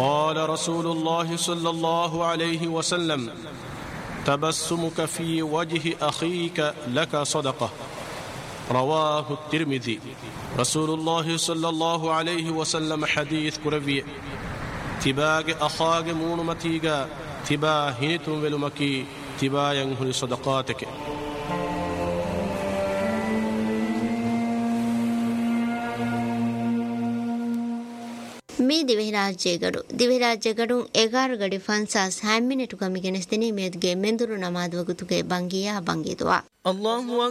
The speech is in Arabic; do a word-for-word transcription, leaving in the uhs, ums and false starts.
قال رسول الله صلى الله عليه وسلم تبسمك في وجه أخيك لك صدقة رواه الترمذي. رسول الله صلى الله عليه وسلم حديث كربي تباغ أخاغ مونمتيغا تبا هنتم ولمكي تبا ينهل صدقاتك. මේ දිවෙහි රාජ්‍යගඩු දිවෙහි රාජ්‍යගඩුන් එගාර ගඩි ෆන්සාස් හැම් මිනිටු කමිගෙනස් දෙනීමේත්ගේ මෙන්දුරු නමාදවගුතුගේ බංගියා බංගිතුවා. الله